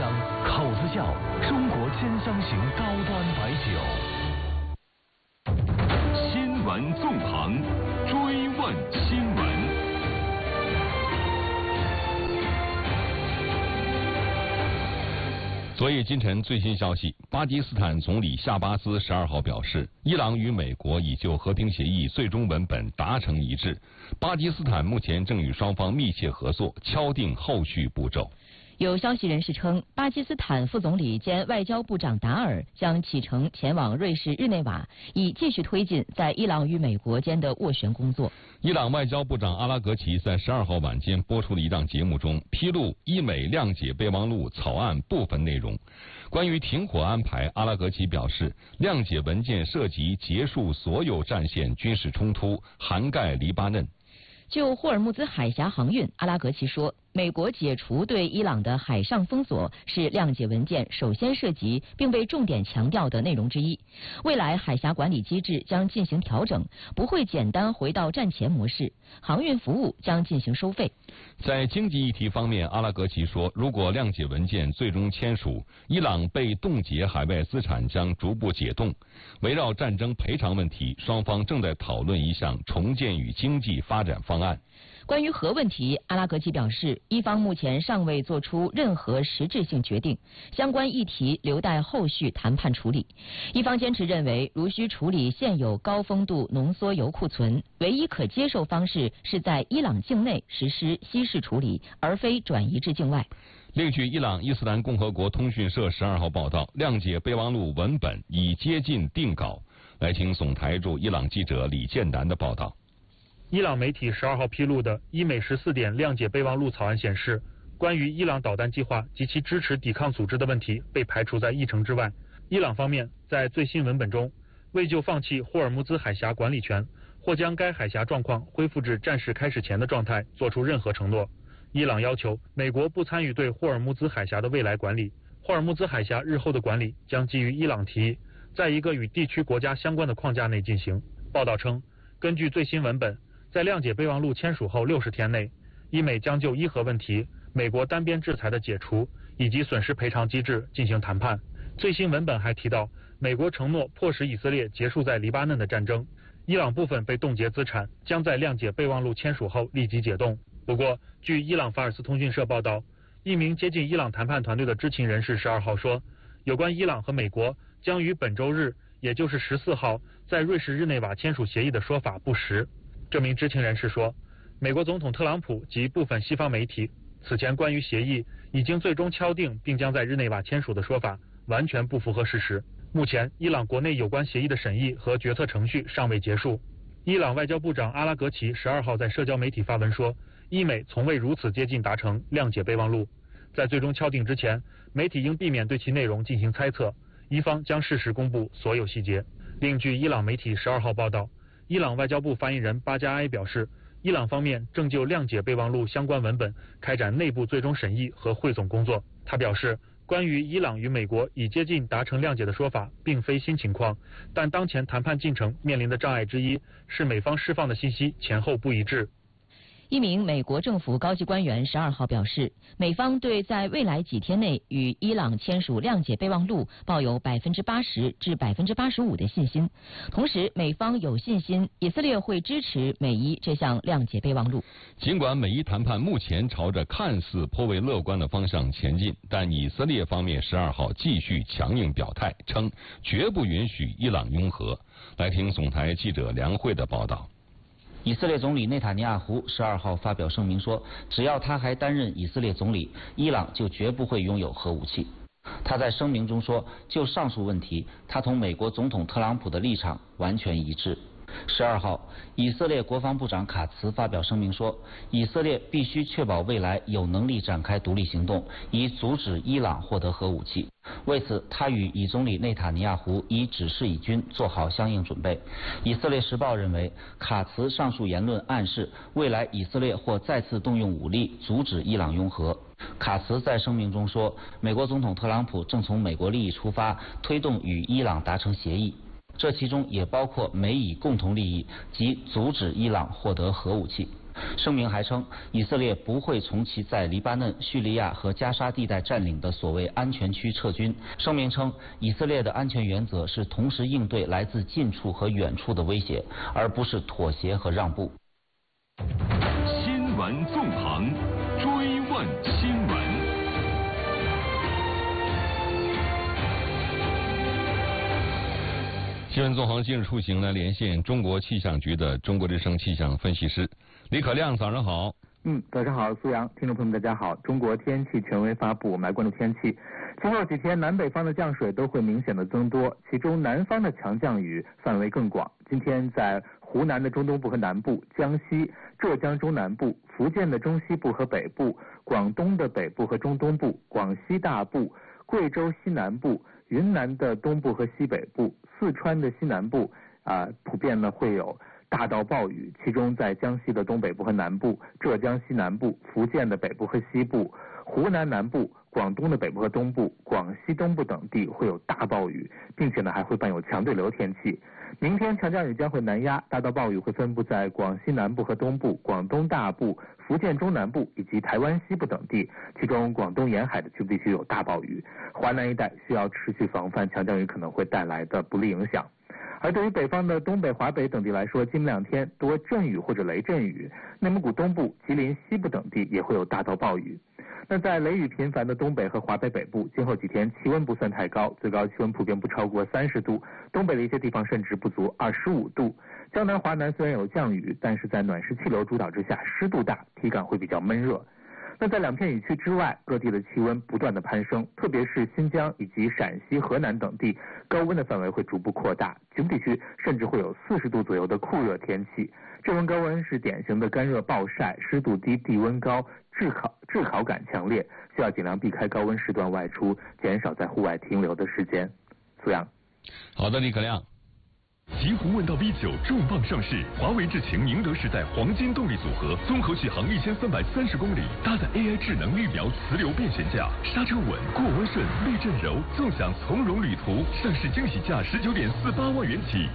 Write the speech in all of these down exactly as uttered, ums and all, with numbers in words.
江口子窖，中国千香型高端白酒。新闻纵横，追问新闻。 昨夜今晨最新消息，巴基斯坦总理夏巴斯十二号表示，伊朗与美国已就和平协议最终文本达成一致，巴基斯坦目前正与双方密切合作，敲定后续步骤。 有消息人士称，巴基斯坦副总理兼外交部长达尔将启程前往瑞士日内瓦，以继续推进在伊朗与美国间的斡旋工作。 伊朗外交部长阿拉格齐在十二号晚间播出的一档节目中，披露伊美谅解备忘录草案部分内容。关于停火安排，阿拉格齐表示，谅解文件涉及结束所有战线军事冲突，涵盖黎巴嫩。 就霍尔木兹海峡航运，阿拉格齐说，美国解除对伊朗的海上封锁是谅解文件首先涉及并被重点强调的内容之一。未来海峡管理机制将进行调整，不会简单回到战前模式，航运服务将进行收费。 在经济议题方面，阿拉格齐说，如果谅解文件最终签署，伊朗被冻结海外资产将逐步解冻。围绕战争赔偿问题，双方正在讨论一项重建与经济发展方案。 关于核问题，阿拉格齐表示，伊方目前尚未做出任何实质性决定，相关议题留待后续谈判处理。伊方坚持认为，如需处理现有高丰度浓缩铀库存，唯一可接受方式是在伊朗境内实施稀释处理，而非转移至境外。 另据伊朗伊斯兰共和国通讯社十二号报道，谅解备忘录文本已接近定稿。来听总台驻伊朗记者李建南的报道。 伊朗媒体十二号披露的伊美十四点谅解备忘录草案显示，关于伊朗导弹计划及其支持抵抗组织的问题被排除在议程之外。伊朗方面在最新文本中未就放弃霍尔木兹海峡管理权或将该海峡状况恢复至战事开始前的状态做出任何承诺。伊朗要求美国不参与对霍尔木兹海峡的未来管理，霍尔木兹海峡日后的管理将基于伊朗提议，在一个与地区国家相关的框架内进行。报道称，根据最新文本，在谅解备忘录签署后六十天内，伊美将就伊核问题、美国单边制裁的解除以及损失赔偿机制进行谈判。最新文本还提到，美国承诺迫使以色列结束在黎巴嫩的战争，伊朗部分被冻结资产将在谅解备忘录签署后立即解冻。不过，据伊朗法尔斯通讯社报道，一名接近伊朗谈判团队的知情人士十二号说，有关伊朗和美国将于本周日，也就是十四号，在瑞士日内瓦签署协议的说法不实。这名知情人士说，美国总统特朗普及部分西方媒体此前关于协议已经最终敲定并将在日内瓦签署的说法完全不符合事实。目前，伊朗国内有关协议的审议和决策程序尚未结束。伊朗外交部长阿拉格齐十二号在社交媒体发文说，伊美从未如此接近达成谅解备忘录，在最终敲定之前，媒体应避免对其内容进行猜测，伊方将适时公布所有细节。另据伊朗媒体十二号报道，伊朗外交部发言人巴加埃表示，伊朗方面正就谅解备忘录相关文本开展内部最终审议和汇总工作。他表示，关于伊朗与美国已接近达成谅解的说法并非新情况，但当前谈判进程面临的障碍之一是美方释放的信息前后不一致。 一名美国政府高级官员十二号表示，美方对在未来几天内与伊朗签署谅解备忘录抱有百分之八十至百分之八十五的信心。同时，美方有信心以色列会支持美伊这项谅解备忘录。 尽管美伊谈判目前朝着看似颇为乐观的方向前进，但以色列方面十二号继续强硬表态，称绝不允许伊朗拥核。来听总台记者梁慧的报道。 以色列总理内塔尼亚胡十二号发表声明说，只要他还担任以色列总理，伊朗就绝不会拥有核武器。他在声明中说，就上述问题，他同美国总统特朗普的立场完全一致。十二号，以色列国防部长卡茨发表声明说，以色列必须确保未来有能力展开独立行动，以阻止伊朗获得核武器。为此，他与以总理内塔尼亚胡已指示以军做好相应准备。以色列时报认为，卡茨上述言论暗示未来以色列或再次动用武力阻止伊朗拥核。卡茨在声明中说，美国总统特朗普正从美国利益出发，推动与伊朗达成协议，这其中也包括美以共同利益及阻止伊朗获得核武器。 声明还称，以色列不会从其在黎巴嫩、叙利亚和加沙地带占领的所谓安全区撤军。声明称，以色列的安全原则是同时应对来自近处和远处的威胁，而不是妥协和让步。 新闻纵横，追问新闻。 新闻纵横今日出行呢，连线中国气象局的中国之声气象分析师李可亮，早上好。 嗯，早上好，苏阳，听众朋友们大家好。中国天气权威发布，我们来关注天气。今后几天南北方的降水都会明显的增多，其中南方的强降雨范围更广。今天在湖南的中东部和南部、江西、浙江中南部、福建的中西部和北部、广东的北部和中东部、广西大部、贵州西南部、云南的东部和西北部、四川的西南部啊、呃，普遍呢会有大到暴雨，其中在江西的东北部和南部、浙江西南部、福建的北部和西部、湖南南部、广东的北部和东部、广西东部等地会有大暴雨，并且呢还会伴有强对流天气。明天强降雨将会南压，大到暴雨会分布在广西南部和东部、广东大部、福建中南部以及台湾西部等地，其中广东沿海的局部地区有大暴雨，华南一带需要持续防范强降雨可能会带来的不利影响。而对于北方的东北、华北等地来说，今明两天多阵雨或者雷阵雨，内蒙古东部、吉林西部等地也会有大到暴雨。那在雷雨频繁的东北和华北北部，今后几天气温不算太高，最高气温普遍不超过三十度，东北的一些地方甚至不足二十五度。江南、华南虽然有降雨，但是在暖湿气流主导之下，湿度大，体感会比较闷热。那在两片雨区之外，各地的气温不断的攀升，特别是新疆以及陕西、河南等地，高温的范围会逐步扩大，局部地区甚至会有四十度左右的酷热天气。这种高温是典型的干热暴晒，湿度低、地温高，炙烤炙烤感强烈，需要尽量避开高温时段外出，减少在户外停留的时间。苏阳， 好的，李可亮。 极狐问道 V 九重磅上市，华为智擎宁德时代黄金动力组合，综合续航一千三百三十公里，搭载 A I 智能预秒磁流变悬架，刹车稳，过弯顺，避震柔，纵享从容旅途。上市惊喜价十九点四八万元起。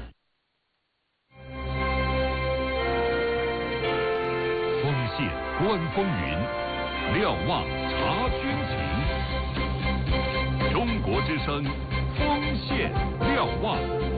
锋线观风云，瞭望察军情。中国之声，锋线瞭望。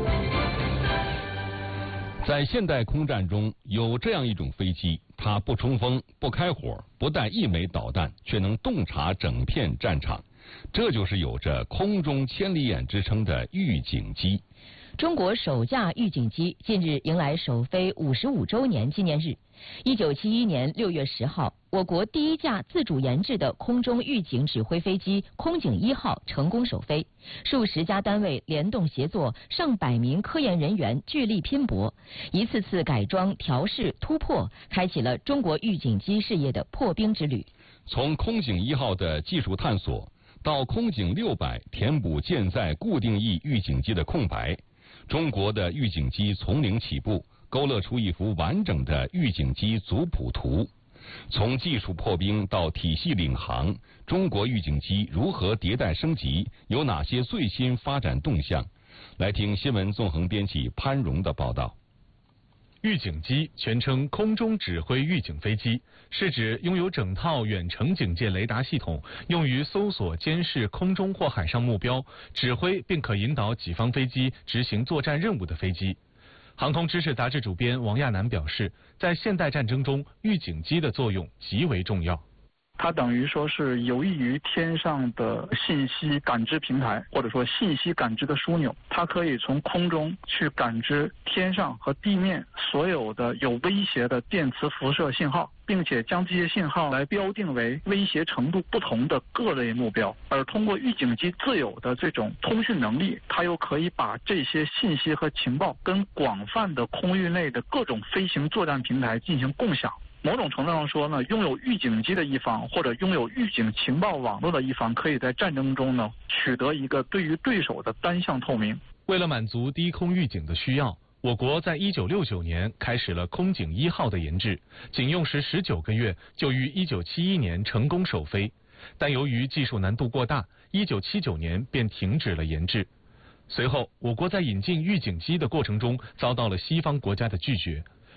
在现代空战中，有这样一种飞机，它不冲锋、不开火、不带一枚导弹，却能洞察整片战场。这就是有着空中千里眼之称的预警机。 中国首架预警机近日迎来首飞五十五周年纪念日。一九七一年六月十号，我国第一架自主研制的空中预警指挥飞机空警一号成功首飞，数十家单位联动协作，上百名科研人员聚力拼搏，一次次改装、调试、突破，开启了中国预警机事业的破冰之旅。 从空警一号的技术探索到空警六百填补舰载固定翼预警机的空白，中国的预警机从零起步，勾勒出一幅完整的预警机族谱图。从技术破冰到体系领航，中国预警机如何迭代升级？有哪些最新发展动向？来听新闻纵横编辑潘荣的报道。 预警机全称空中指挥预警飞机，是指拥有整套远程警戒雷达系统，用于搜索、监视空中或海上目标，指挥并可引导己方飞机执行作战任务的飞机。航空知识杂志主编王亚楠表示，在现代战争中，预警机的作用极为重要。 它等于说是有益于天上的信息感知平台，或者说信息感知的枢纽。它可以从空中去感知天上和地面所有的有威胁的电磁辐射信号，并且将这些信号来标定为威胁程度不同的各类目标。而通过预警机自有的这种通讯能力，它又可以把这些信息和情报跟广泛的空域内的各种飞行作战平台进行共享。某种程度上说呢，拥有预警机的一方或者拥有预警情报网络的一方，可以在战争中呢取得一个对于对手的单向透明。 为了满足低空预警的需要，我国在一九六九年开始了空警一号的研制，仅用时十九个月就于一九七一年成功首飞。但由于技术难度过大，一九七九年便停止了研制。随后，我国在引进预警机的过程中遭到了西方国家的拒绝。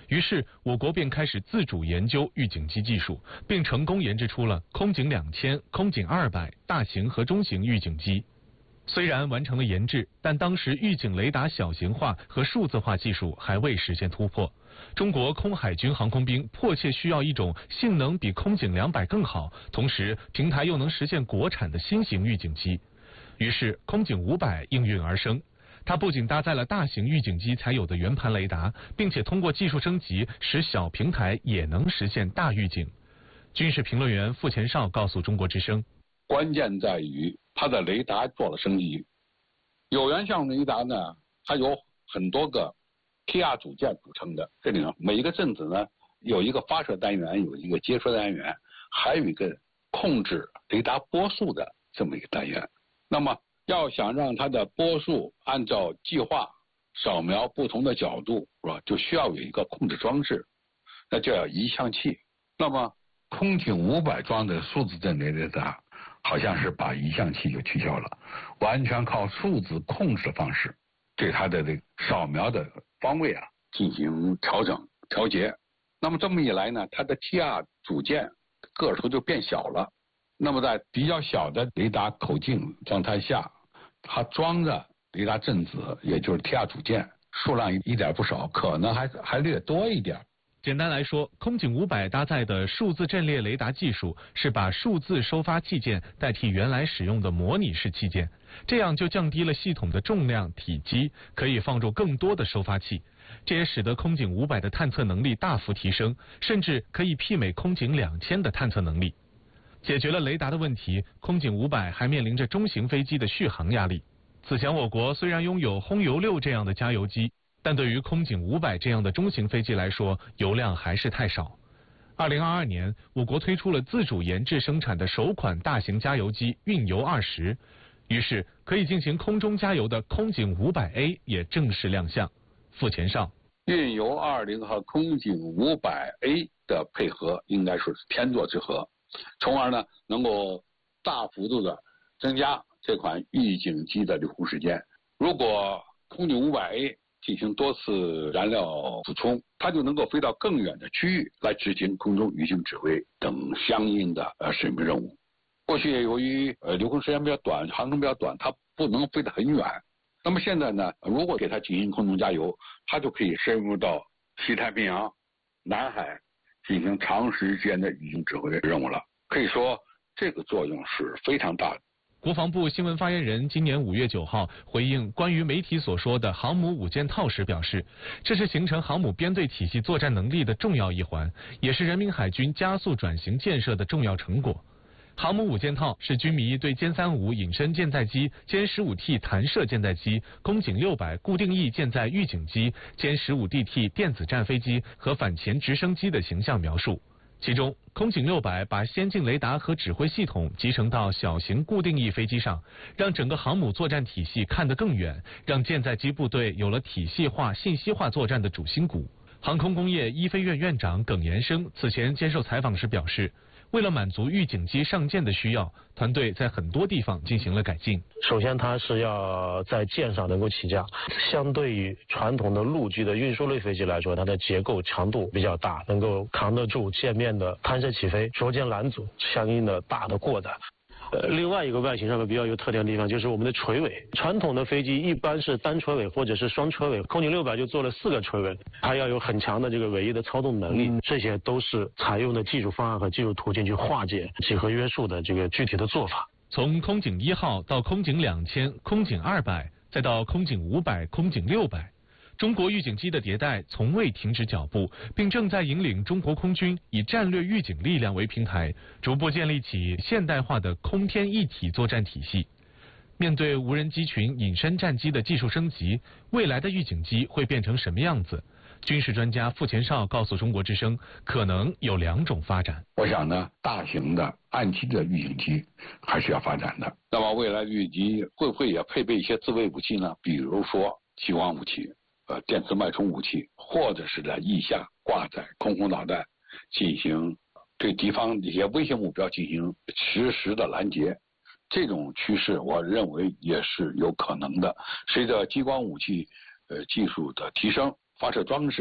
于是我国便开始自主研究预警机技术，并成功研制出了空警两千、空警二百大型和中型预警机。虽然完成了研制，但当时预警雷达小型化和数字化技术还未实现突破。中国空海军航空兵迫切需要一种性能比空警两百更好，同时平台又能实现国产的新型预警机。于是空警五百应运而生。它不仅搭载了大型预警机才有的圆盘雷达，并且通过技术升级，使小平台也能实现大预警。军事评论员傅前绍告诉中国之声， 关键在于它的雷达做了升级。有源相雷达呢，它有很多个 T R 组件组成的，这里呢每一个阵子呢有一个发射单元，有一个接收单元，还有一个控制雷达波速的这么一个单元。那么要想让它的波速按照计划扫描不同的角度，是吧？就需要有一个控制装置，那就要移向器。那么空警五百装的数字阵列雷达，好像是把移向器就取消了，完全靠数字控制方式对它的这个扫描的方位啊进行调整调节。那么这么一来呢，它的 T R 组件个头就变小了。那么在比较小的雷达口径状态下，它装的雷达阵子，也就是 T R 组件数量一点不少，可能还还略多一点。 简单来说，空警五百搭载的数字阵列雷达技术是把数字收发器件代替原来使用的模拟式器件，这样就降低了系统的重量体积，可以放入更多的收发器。这也使得空警五百的探测能力大幅提升，甚至可以媲美空警两千的探测能力。解决了雷达的问题，空警五百还面临着中型飞机的续航压力。此前我国虽然拥有轰油六这样的加油机，但对于空警五百这样的中型飞机来说，油量还是太少。二零二二年，我国推出了自主研制生产的首款大型加油机运油二十，于是可以进行空中加油的空警五百 A 也正式亮相。傅前绍， 运油二零和空警五百 A 的配合应该说是天作之合，从而呢能够大幅度的增加这款预警机的留空时间。如果空警五百 A 进行多次燃料补充，它就能够飞到更远的区域来执行空中预警指挥等相应的呃使命任务。过去由于呃留空时间比较短，航程比较短，它不能飞得很远。那么现在呢，如果给它进行空中加油，它就可以深入到西太平洋、南海进行长时间的预警指挥任务了。可以说这个作用是非常大的。 国防部新闻发言人今年五月九号回应关于媒体所说的航母五件套时表示，这是形成航母编队体系作战能力的重要一环，也是人民海军加速转型建设的重要成果。航母五件套是军迷对歼三五隐身舰载机、歼十五 T 弹射舰载机、空警六百固定翼舰载预警机、歼十五 D T 电子战飞机和反潜直升机的形象描述。其中，空警六百把先进雷达和指挥系统集成到小型固定翼飞机上，让整个航母作战体系看得更远，让舰载机部队有了体系化、信息化作战的主心骨。航空工业一飞院院长耿延生此前接受采访时表示，为了满足预警机上舰的需要，团队在很多地方进行了改进。 首先，它是要在舰上能够起降，相对于传统的陆基的运输类飞机来说，它的结构强度比较大，能够扛得住舰面的弹射起飞、着舰拦阻相应的大的过载。呃，另外一个外形上面比较有特点的地方就是我们的垂尾。传统的飞机一般是单垂尾或者是双垂尾，空警六百就做了四个垂尾，它要有很强的这个尾翼的操纵能力，这些都是采用的技术方案和技术途径去化解几何约束的这个具体的做法。 从空警一号到空警两千、空警二百，再到空警五百、空警六百。中国预警机的迭代从未停止脚步，并正在引领中国空军以战略预警力量为平台，逐步建立起现代化的空天一体作战体系。面对无人机群隐身战机的技术升级，未来的预警机会变成什么样子？军事专家傅前绍告诉中国之声，可能有两种发展。 我想呢，大型的岸基的预警机还是要发展的。那么未来预警机会不会也配备一些自卫武器呢？比如说激光武器。呃，电磁脉冲武器，或者是在翼下挂载空空导弹，进行对敌方一些威胁目标进行实时的拦截，这种趋势我认为也是有可能的。随着激光武器呃技术的提升，发射装置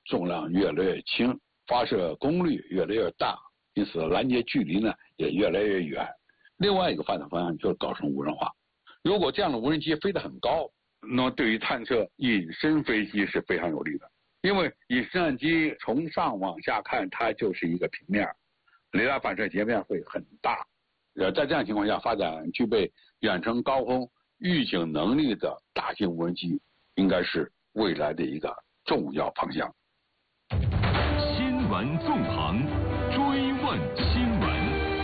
重量越来越轻，发射功率越来越大，因此拦截距离呢也越来越远。另外一个发展方向就是搞成无人化。如果这样的无人机飞得很高，那么对于探测隐身飞机是非常有利的，因为隐身战机从上往下看，它就是一个平面，雷达反射截面会很大。呃，在这样情况下，发展具备远程高空预警能力的大型无人机，应该是未来的一个重要方向。 新闻纵横，追问新闻。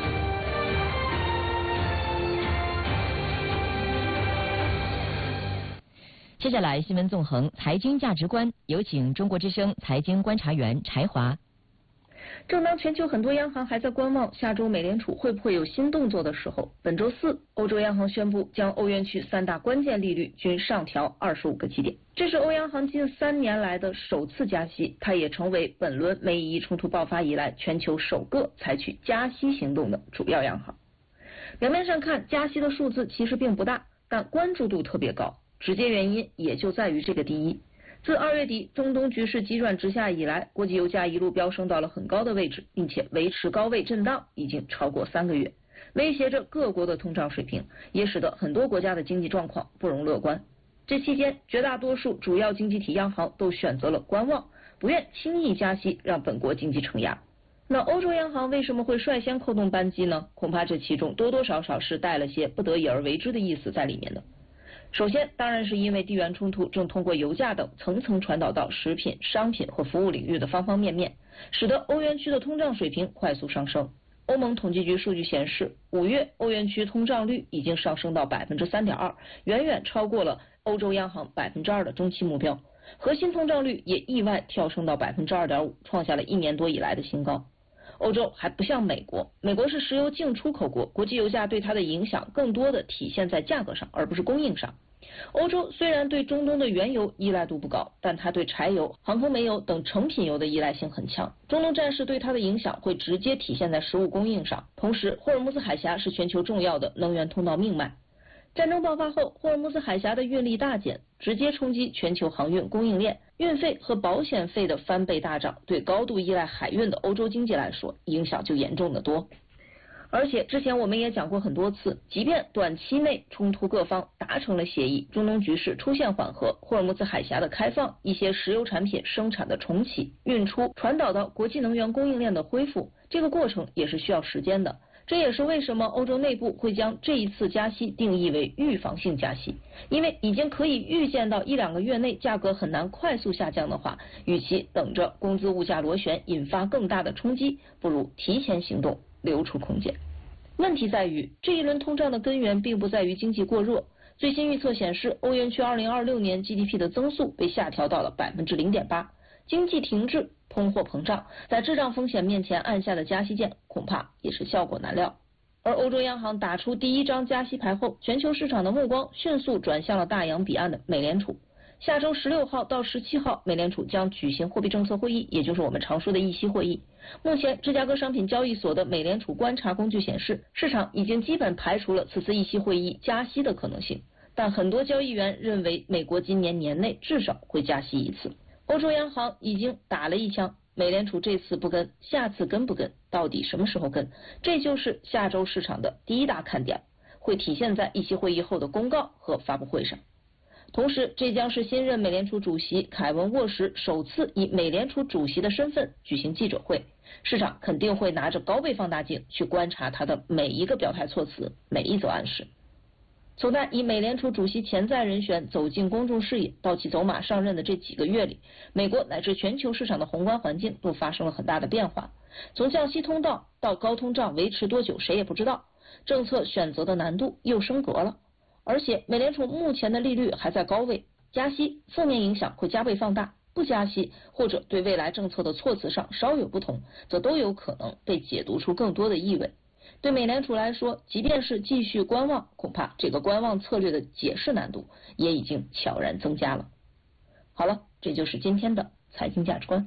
接下来，新闻纵横财经价值观，有请中国之声财经观察员柴华。 正当全球很多央行还在观望下周美联储会不会有新动作的时候，本周四，欧洲央行宣布将欧元区三大关键利率均上调二十五个基点，这是欧央行近三年来的首次加息，它也成为本轮美以冲突爆发以来全球首个采取加息行动的主要央行。表面上看，加息的数字其实并不大，但关注度特别高，直接原因也就在于这个第一。自二月底中东局势急转直下以来，国际油价一路飙升到了很高的位置，并且维持高位震荡已经超过三个月，威胁着各国的通胀水平，也使得很多国家的经济状况不容乐观。这期间，绝大多数主要经济体央行都选择了观望，不愿轻易加息，让本国经济承压。那欧洲央行为什么会率先扣动扳机呢？恐怕这其中多多少少是带了些不得已而为之的意思在里面的。首先，当然是因为地缘冲突正通过油价等层层传导到食品、商品和服务领域的方方面面，使得欧元区的通胀水平快速上升。欧盟统计局数据显示，五月欧元区通胀率已经上升到百分之三点二，远远超过了欧洲央行百分之二的中期目标。核心通胀率也意外跳升到百分之二点五，创下了一年多以来的新高。欧洲还不像美国，美国是石油净出口国，国际油价对它的影响更多的体现在价格上，而不是供应上。欧洲虽然对中东的原油依赖度不高，但它对柴油、航空煤油等成品油的依赖性很强。中东战事对它的影响会直接体现在食物供应上。同时，霍尔木兹海峡是全球重要的能源通道命脉。战争爆发后，霍尔木兹海峡的运力大减，直接冲击全球航运供应链，运费和保险费的翻倍大涨，对高度依赖海运的欧洲经济来说，影响就严重得多。而且之前我们也讲过很多次，即便短期内冲突各方达成了协议，中东局势出现缓和，霍尔木兹海峡的开放，一些石油产品生产的重启、运出、传导到国际能源供应链的恢复，这个过程也是需要时间的。这也是为什么欧洲内部会将这一次加息定义为预防性加息，因为已经可以预见到一两个月内价格很难快速下降的话，与其等着工资物价螺旋引发更大的冲击，不如提前行动，留出空间。问题在于，这一轮通胀的根源并不在于经济过弱。最新预测显示，欧元区二零二六年 G D P 的增速被下调到了百分之零点八，经济停滞、通货膨胀，在滞胀风险面前按下的加息键，恐怕也是效果难料。而欧洲央行打出第一张加息牌后，全球市场的目光迅速转向了大洋彼岸的美联储。下周十六号到十七号，美联储将举行货币政策会议，也就是我们常说的议息会议。目前，芝加哥商品交易所的美联储观察工具显示，市场已经基本排除了此次议息会议加息的可能性，但很多交易员认为，美国今年年内至少会加息一次。欧洲央行已经打了一枪，美联储这次不跟，下次跟不跟，到底什么时候跟？这就是下周市场的第一大看点，会体现在议息会议后的公告和发布会上。同时，这将是新任美联储主席凯文沃什首次以美联储主席的身份举行记者会，市场肯定会拿着高倍放大镜去观察他的每一个表态措辞，每一则暗示。从他以美联储主席潜在人选走进公众视野到其走马上任的这几个月里，美国乃至全球市场的宏观环境都发生了很大的变化。从降息通道到高通胀维持多久谁也不知道，政策选择的难度又升格了。而且美联储目前的利率还在高位，加息负面影响会加倍放大，不加息或者对未来政策的措辞上稍有不同，则都有可能被解读出更多的意味。对美联储来说，即便是继续观望，恐怕这个观望策略的解释难度也已经悄然增加了。好了，这就是今天的财经价值观。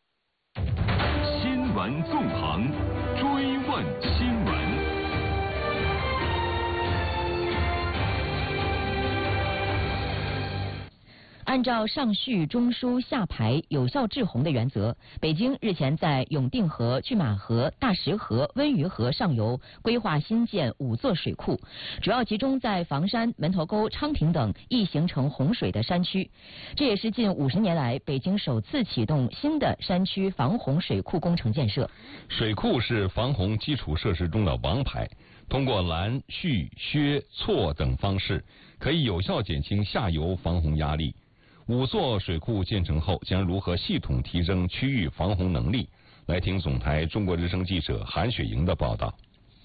新闻纵横，追问新闻。 二按照上蓄、中疏、下排、有效滞洪的原则，北京日前在永定河、拒马河、大石河、温榆河上游规划新建五座水库，主要集中在房山、门头沟、昌平等易形成洪水的山区。这也是近五十年来北京首次启动新的山区防洪水库工程建设。 水库是防洪基础设施中的王牌，通过拦、蓄、削、错等方式，可以有效减轻下游防洪压力。五座水库建成后，将如何系统提升区域防洪能力？来听总台中国之声记者韩雪莹的报道。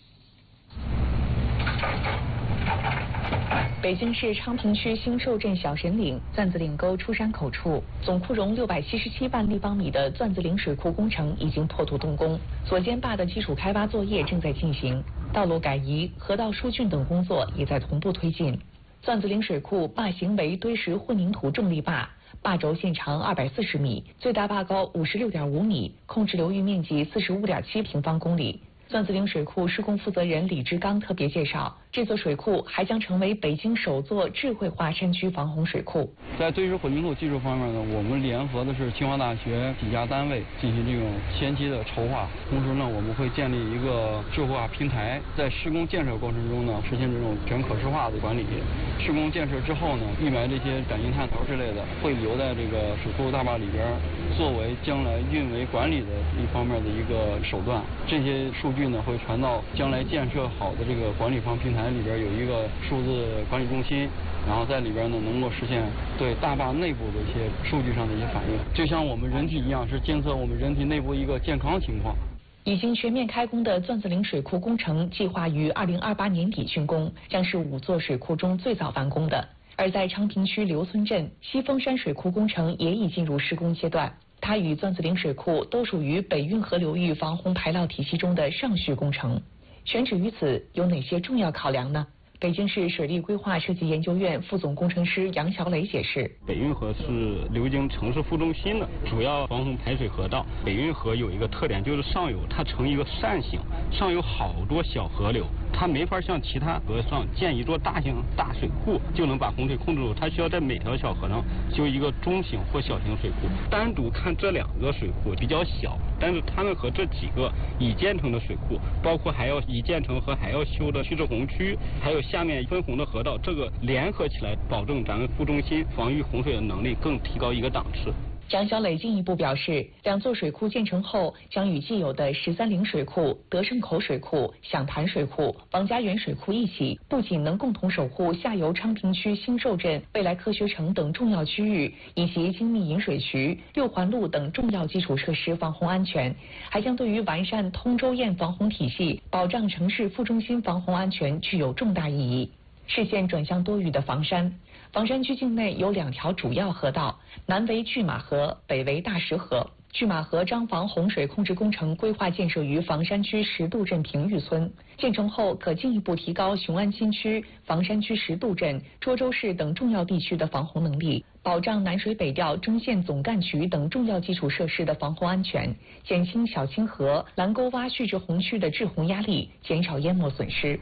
北京市昌平区新寿镇小神岭钻子岭沟出山口处，总库容六百七十七万立方米的钻子岭水库工程已经破土动工，左肩坝的基础开挖作业正在进行，道路改移、河道疏浚等工作也在同步推进。钻子岭水库坝形为堆石混凝土重力坝，坝轴线长二百四十米，最大坝高五十六点五米，控制流域面积四十五点七平方公里。钻子岭水库施工负责人李志刚特别介绍，这座水库还将成为北京首座智慧化山区防洪水库。 在堆石混凝土技术方面呢，我们联合的是清华大学几家单位进行这种前期的筹划，同时呢，我们会建立一个智慧化平台，在施工建设过程中呢，实现这种全可视化的管理。施工建设之后呢，预埋这些崭新探头之类的，会留在这个水库大坝里边，作为将来运维管理的一方面的一个手段。这些数据呢会传到将来建设好的这个管理方平台里边，有一个数字管理中心，然后在里边呢能够实现对大坝内部的一些数据上的一些反应，就像我们人体一样，是监测我们人体内部一个健康情况。 已经全面开工的钻子岭水库工程计划于二零二八年底竣工，将是五座水库中最早完工的。而在昌平区刘村镇，西峰山水库工程也已进入施工阶段。它与钻子岭水库都属于北运河流域防洪排涝体系中的上蓄工程。选址于此有哪些重要考量呢？北京市水利规划设计研究院副总工程师杨小磊解释， 北运河是流经城市副中心的主要防洪排水河道。北运河有一个特点，就是上游它呈一个扇形，上有好多小河流，它没法像其他河上建一座大型大水库就能把洪水控制住，它需要在每条小河上修一个中型或小型水库。单独看这两个水库比较小，但是它们和这几个已建成的水库，包括还要已建成和还要修的蓄滞洪区，还有下面分洪的河道，这个联合起来，保证咱们副中心防御洪水的能力更提高一个档次。 杨小磊进一步表示，两座水库建成后，将与既有的十三陵水库、德胜口水库、响盘水库、王家园水库一起，不仅能共同守护下游昌平区新寿镇、未来科学城等重要区域以及精密引水渠、六环路等重要基础设施防洪安全，还将对于完善通州堰防洪体系、保障城市副中心防洪安全具有重大意义。视线转向多雨的房山。房山区境内有两条主要河道，南为拒马河，北为大石河。拒马河张防洪水控制工程规划建设于房山区石渡镇平峪村，建成后可进一步提高雄安新区、房山区石渡镇、涿州市等重要地区的防洪能力，保障南水北调中线总干渠等重要基础设施的防洪安全，减轻小清河、蓝沟洼蓄滞洪区的滞洪压力，减少淹没损失。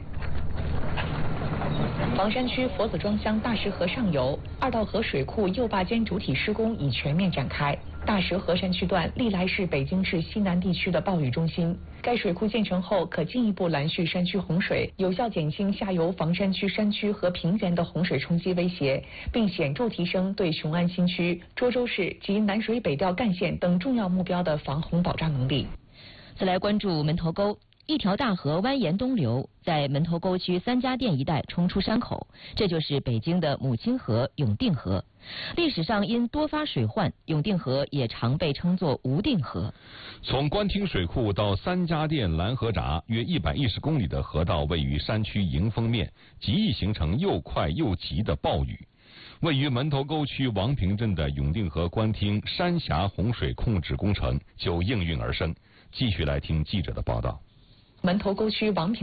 房山区佛子庄乡大石河上游二道河水库右坝间主体施工已全面展开。大石河山区段历来是北京市西南地区的暴雨中心，该水库建成后可进一步拦蓄山区洪水，有效减轻下游房山区山区和平原的洪水冲击威胁，并显著提升对雄安新区、涿州市及南水北调干线等重要目标的防洪保障能力。 再来关注门头沟。一条大河蜿蜒东流，在门头沟区三家店一带冲出山口，这就是北京的母亲河永定河。历史上因多发水患，永定河也常被称作无定河。 从官厅水库到三家店拦河闸，约一百一十公里的河道位于山区迎风面，极易形成又快又急的暴雨。位于门头沟区王平镇的永定河官厅山峡洪水控制工程就应运而生。继续来听记者的报道。 门头沟区王平